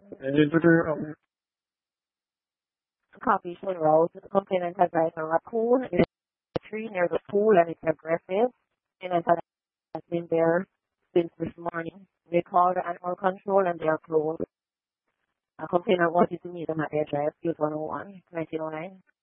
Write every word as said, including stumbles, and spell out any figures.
Visitor um, Copy shown route. The complainant advised a raccoon in a tree near the pool and it's aggressive. And has been there since this morning. They called animal control and they are closed. A complainant wanted to meet them at their address, Use one oh one, nineteen oh nine.